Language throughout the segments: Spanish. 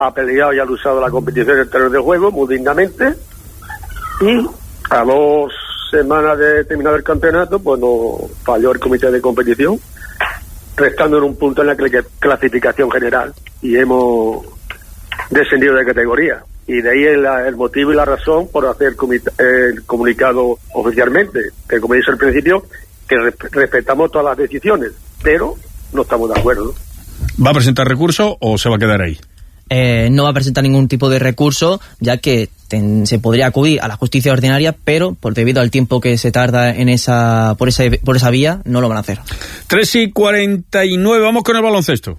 ha peleado y ha luchado la competición en el terreno de juego muy dignamente, y a 2 semanas de terminar el campeonato, pues no falló el comité de competición, restando en un punto en la clasificación general, y hemos descendido de categoría. Y de ahí el motivo y la razón por hacer el comunicado oficialmente, que como he dicho al principio, que respetamos todas las decisiones, pero no estamos de acuerdo. ¿Va a presentar recurso o se va a quedar ahí? No va a presentar ningún tipo de recurso, ya que se podría acudir a la justicia ordinaria, pero debido al tiempo que se tarda por esa vía, no lo van a hacer. 3:49, vamos con el baloncesto.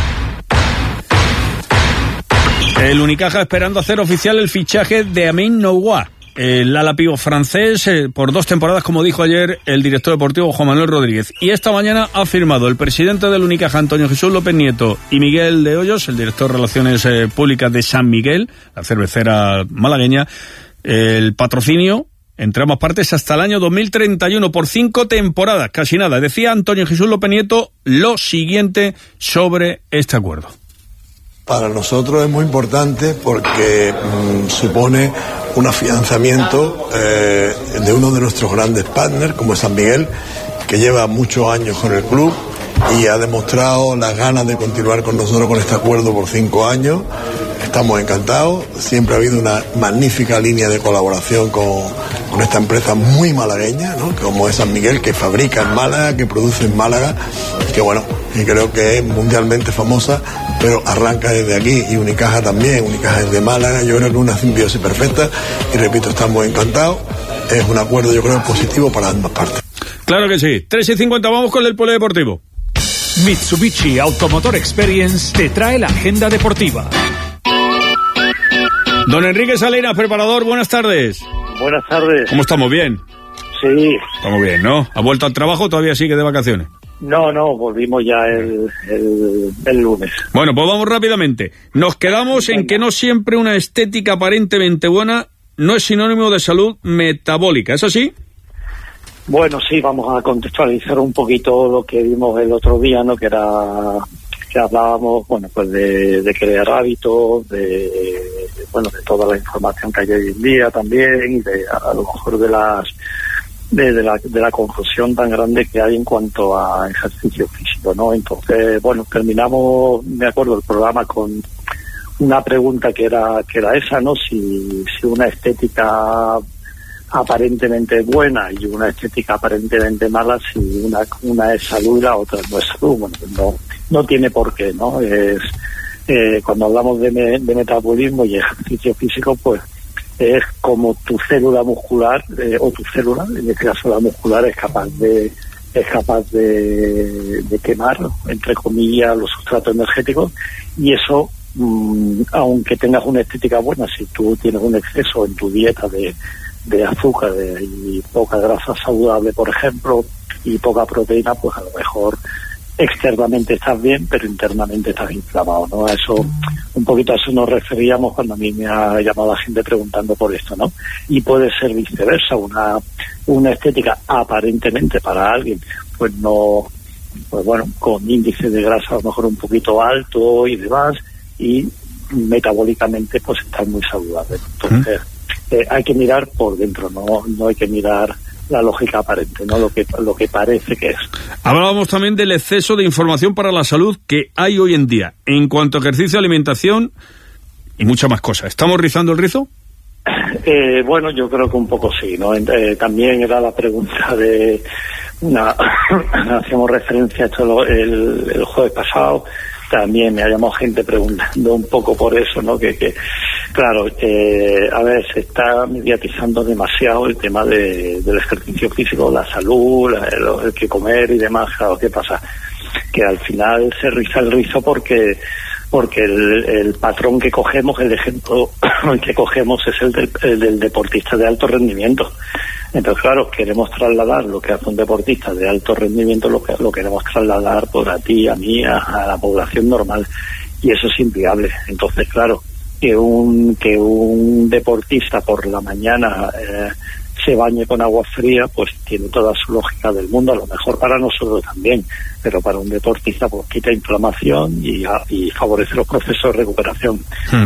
El Unicaja esperando hacer oficial el fichaje de Amin Noua, el ala pívot francés, por 2 temporadas, como dijo ayer el director deportivo Juan Manuel Rodríguez. Y esta mañana ha firmado el presidente del Unicaja, Antonio Jesús López Nieto, y Miguel de Hoyos, el director de Relaciones Públicas de San Miguel, la cervecera malagueña, el patrocinio entre ambas partes hasta el año 2031 por 5 temporadas, casi nada. Decía Antonio Jesús López Nieto lo siguiente sobre este acuerdo. Para nosotros es muy importante porque supone un afianzamiento de uno de nuestros grandes partners, como es San Miguel, que lleva muchos años con el club y ha demostrado las ganas de continuar con nosotros con este acuerdo por 5 años. Estamos encantados, siempre ha habido una magnífica línea de colaboración con esta empresa muy malagueña, ¿no? Como es San Miguel, que fabrica en Málaga, que produce en Málaga, que bueno, y creo que es mundialmente famosa, pero arranca desde aquí, y Unicaja también, Unicaja es de Málaga. Yo creo que es una simbiosis perfecta, y repito, estamos encantados, es un acuerdo yo creo positivo para ambas partes. Claro que sí. 3:50, vamos con el polideportivo. Mitsubishi Automotor Experience te trae la agenda deportiva. Don Enrique Salinas, preparador, buenas tardes. Buenas tardes. ¿Cómo estamos? ¿Bien? Sí. Estamos bien, ¿no? ¿Ha vuelto al trabajo o todavía sigue de vacaciones? No, volvimos ya el lunes. Bueno, pues vamos rápidamente. Nos quedamos en que no siempre una estética aparentemente buena no es sinónimo de salud metabólica, ¿es así? Bueno, sí, vamos a contextualizar un poquito lo que vimos el otro día, ¿no? Que hablábamos, bueno, pues de crear hábitos, de toda la información que hay hoy en día también, y a lo mejor de la confusión tan grande que hay en cuanto a ejercicio físico, ¿no? Entonces, bueno, terminamos, me acuerdo, el programa con una pregunta que era esa, ¿no? Si una estética aparentemente buena y una estética aparentemente mala, si una es salud y la otra no es salud. Bueno, pues no tiene por qué, ¿no? Cuando hablamos de metabolismo y ejercicio físico, pues es como tu célula muscular, o tu célula, en este caso la muscular, es capaz de quemar, entre comillas, los sustratos energéticos, y eso, aunque tengas una estética buena, si tú tienes un exceso en tu dieta de azúcar y poca grasa saludable, por ejemplo, y poca proteína, pues a lo mejor externamente estás bien, pero internamente estás inflamado, ¿no? Un poquito a eso nos referíamos cuando a mí me ha llamado la gente preguntando por esto, ¿no? Y puede ser viceversa, una estética aparentemente para alguien, pues bueno, con índice de grasa a lo mejor un poquito alto y demás, y metabólicamente pues estar muy saludable. Entonces, hay que mirar por dentro, no hay que mirar la lógica aparente, no lo que parece que es. Hablábamos también del exceso de información para la salud que hay hoy en día en cuanto a ejercicio, alimentación y muchas más cosas. ¿Estamos rizando el rizo? Bueno, yo creo que un poco sí, ¿no? También era la pregunta de hacíamos referencia a esto el jueves pasado. También me ha llamado gente preguntando un poco por eso, ¿no? Que claro, a ver, se está mediatizando demasiado el tema del ejercicio físico, la salud, el que comer y demás. Claro, ¿qué pasa? Que al final se riza el rizo porque el patrón que cogemos, el ejemplo que cogemos es el del deportista de alto rendimiento. Entonces, claro, queremos trasladar lo que hace un deportista de alto rendimiento, lo queremos trasladar por a ti, a mí, a la población normal, y eso es inviable. Entonces, claro, que un deportista por la mañana se bañe con agua fría, pues tiene toda su lógica del mundo, a lo mejor para nosotros también, pero para un deportista pues quita inflamación y favorece los procesos de recuperación.